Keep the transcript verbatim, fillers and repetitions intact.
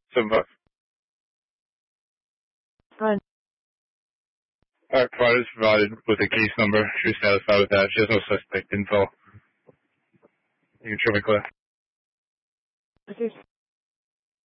Seven five. Fine. Alright, provider is provided with a case number. She's satisfied with that. She has no suspect info. You can show me clear. Okay.